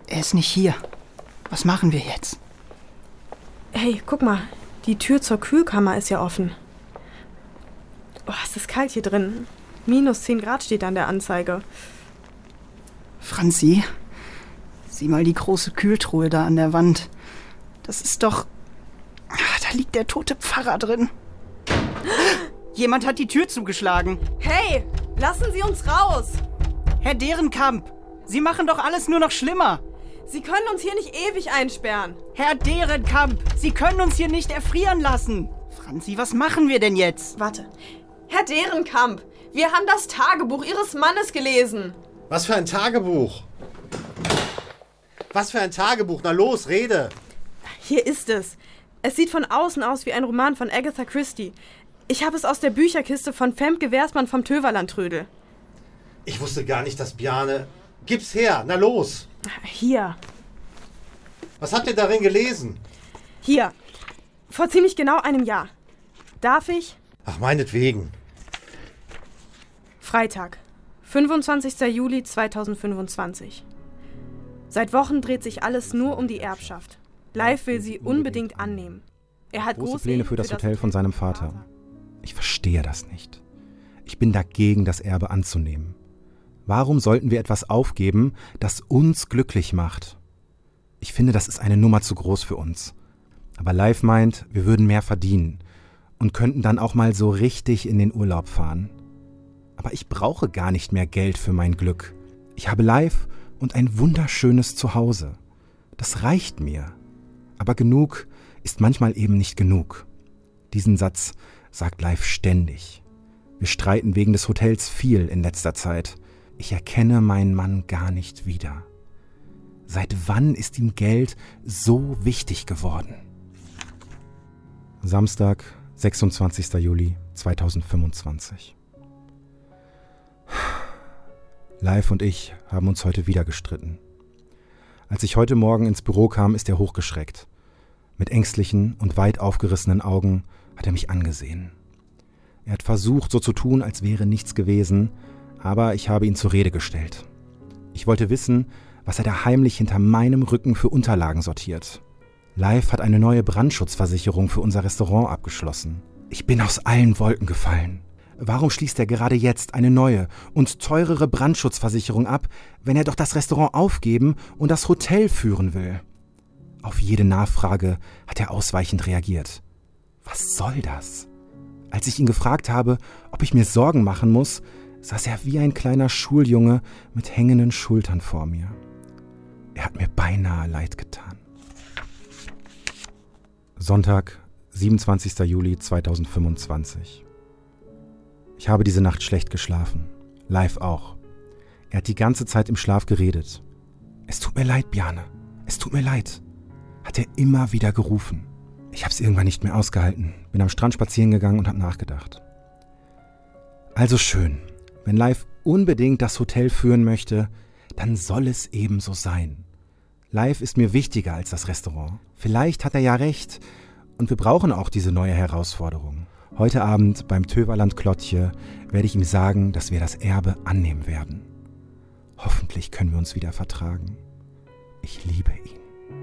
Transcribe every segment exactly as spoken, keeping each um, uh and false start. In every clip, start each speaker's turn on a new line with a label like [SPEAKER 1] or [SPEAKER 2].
[SPEAKER 1] Er ist nicht hier. Was machen wir jetzt?
[SPEAKER 2] Hey, guck mal. Die Tür zur Kühlkammer ist ja offen. Oh, es ist kalt hier drin. Minus zehn Grad steht an der Anzeige.
[SPEAKER 1] Franzi, sieh mal die große Kühltruhe da an der Wand. Das ist doch... Da liegt der tote Pfarrer drin. Jemand hat die Tür zugeschlagen.
[SPEAKER 2] Hey, lassen Sie uns raus!
[SPEAKER 1] Herr Dehrenkamp, Sie machen doch alles nur noch schlimmer.
[SPEAKER 2] Sie können uns hier nicht ewig einsperren.
[SPEAKER 1] Herr Dehrenkamp, Sie können uns hier nicht erfrieren lassen. Franzi, was machen wir denn jetzt?
[SPEAKER 2] Warte. Herr Dehrenkamp, wir haben das Tagebuch Ihres Mannes gelesen.
[SPEAKER 3] Was für ein Tagebuch? Was für ein Tagebuch? Na los, rede!
[SPEAKER 2] Hier ist es. Es sieht von außen aus wie ein Roman von Agatha Christie. Ich habe es aus der Bücherkiste von Femke Wersmann vom Töverland-Trödel.
[SPEAKER 3] Ich wusste gar nicht, dass Bjarne... Gib's her, na los!
[SPEAKER 2] Hier.
[SPEAKER 3] Was habt ihr darin gelesen?
[SPEAKER 2] Hier. Vor ziemlich genau einem Jahr. Darf ich?
[SPEAKER 3] Ach, meinetwegen.
[SPEAKER 2] Freitag, fünfundzwanzigster Juli zweitausendfünfundzwanzig. Seit Wochen dreht sich alles nur um die Erbschaft. Live will sie unbedingt annehmen. Er hat
[SPEAKER 4] große Pläne für das Hotel von seinem Vater. Ich verstehe das nicht. Ich bin dagegen, das Erbe anzunehmen. Warum sollten wir etwas aufgeben, das uns glücklich macht? Ich finde, das ist eine Nummer zu groß für uns. Aber Live meint, wir würden mehr verdienen und könnten dann auch mal so richtig in den Urlaub fahren. Aber ich brauche gar nicht mehr Geld für mein Glück. Ich habe Live und ein wunderschönes Zuhause. Das reicht mir. Aber genug ist manchmal eben nicht genug. Diesen Satz sagt Live ständig. Wir streiten wegen des Hotels viel in letzter Zeit. Ich erkenne meinen Mann gar nicht wieder. Seit wann ist ihm Geld so wichtig geworden? Samstag, sechsundzwanzigster Juli zweitausendfünfundzwanzig. Live und ich haben uns heute wieder gestritten. Als ich heute Morgen ins Büro kam, ist er hochgeschreckt. Mit ängstlichen und weit aufgerissenen Augen hat er mich angesehen. Er hat versucht, so zu tun, als wäre nichts gewesen, aber ich habe ihn zur Rede gestellt. Ich wollte wissen, was er da heimlich hinter meinem Rücken für Unterlagen sortiert. Live hat eine neue Brandschutzversicherung für unser Restaurant abgeschlossen. Ich bin aus allen Wolken gefallen. Warum schließt er gerade jetzt eine neue und teurere Brandschutzversicherung ab, wenn er doch das Restaurant aufgeben und das Hotel führen will? Auf jede Nachfrage hat er ausweichend reagiert. Was soll das? Als ich ihn gefragt habe, ob ich mir Sorgen machen muss, saß er wie ein kleiner Schuljunge mit hängenden Schultern vor mir. Er hat mir beinahe leid getan. Sonntag, siebenundzwanzigster Juli zweitausendfünfundzwanzig. Ich habe diese Nacht schlecht geschlafen. Live auch. Er hat die ganze Zeit im Schlaf geredet. Es tut mir leid, Bjarne. Es tut mir leid. Hat er immer wieder gerufen. Ich habe es irgendwann nicht mehr ausgehalten. Bin am Strand spazieren gegangen und habe nachgedacht. Also schön. Wenn Live unbedingt das Hotel führen möchte, dann soll es eben so sein. Live ist mir wichtiger als das Restaurant. Vielleicht hat er ja recht und wir brauchen auch diese neue Herausforderung. Heute Abend beim Töverland Klotje werde ich ihm sagen, dass wir das Erbe annehmen werden. Hoffentlich können wir uns wieder vertragen. Ich liebe ihn.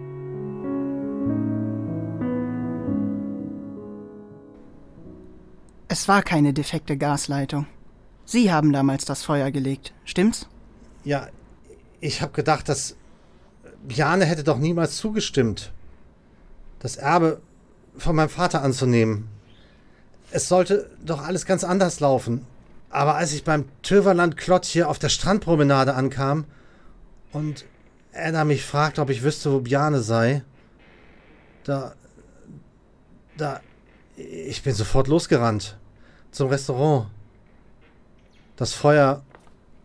[SPEAKER 1] Es war keine defekte Gasleitung. Sie haben damals das Feuer gelegt, stimmt's?
[SPEAKER 3] Ja, ich habe gedacht, dass Bjarne hätte doch niemals zugestimmt, das Erbe von meinem Vater anzunehmen. Es sollte doch alles ganz anders laufen. Aber als ich beim Töverland Klotje auf der Strandpromenade ankam und Anna mich fragte, ob ich wüsste, wo Bjarne sei, da, da, ich bin sofort losgerannt zum Restaurant. Das Feuer